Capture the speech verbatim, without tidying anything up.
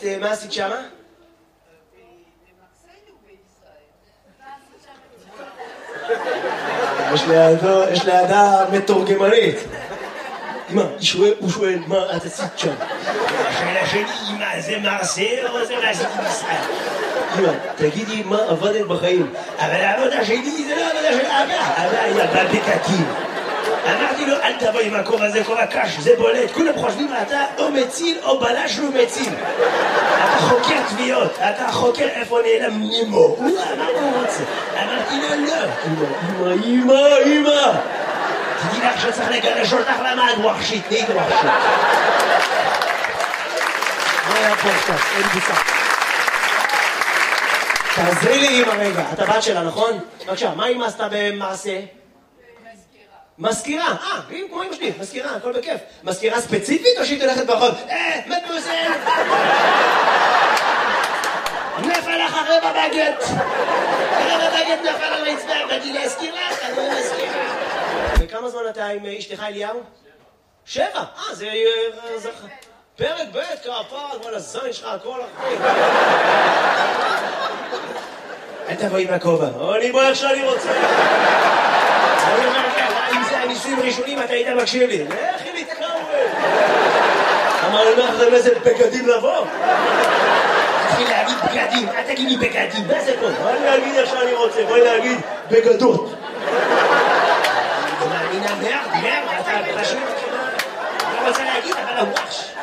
מה עשית שמה? יש לידה מתורגמנית. אמא, הוא שואל, מה את עשית שם? השאלה שלי, אמא, זה מרסיי או זה מה עשיתי בישראל? אמא, תגידי מה עבדת בחיים. אבל העבודה שלי זה לא העבודה של אבא. אבא היה בבקקים. אמרתי לו, אל תבוא עם הכובע הזה, כובע קש, זה בולט. כולם חושבים, אתה או מציל או בלש לא מציל. אתה חוקר תביעות, אתה חוקר איפה נעלם נימו. הוא אמר הוא רוצה. אמרתי לו, לא. אמא, אמא, אמא. תדעי לך שצריך לגרש אותך למה את ווחשית, נהיית ווחשית. מה היה פה עכשיו? אין בוצה. תעזרי לי אמא רגע, אתה בת שלה, נכון? בבקשה, מה אמא עשתה במעשה? מזכירה, אה, כמו אמא שלי, מזכירה, הכל בכיף. מזכירה ספציפית או שהיא תלכת ברחוב? אה, מדמוזל! נפל לך אחרי בבגט! אחרי בבגט נפל על הרצפה, באתי להזכיר לך, אני מזכירה. וכמה זמן אתה עם אשתך אליהו? שבע, אה, זה... פרק ב' כפר, כל הזין שלך, הכל אחרי. אל תבוא עם הכובע, אני בוא איך שאני רוצה. אני אומר לך, אם זה הניסויים הראשונים, אתה היית מקשיב לי. לכי להתקרב. אמר לי, מה זה איזה בגדים לבוא? תתחיל להגיד בגדים, אל תגיד לי בגדים, מה זה פה? אני אגיד איך שאני רוצה, בואי להגיד בגדות. אני מאמינה מרד, מרד, אתה פשוט... אני רוצה להגיד, אבל הוואש.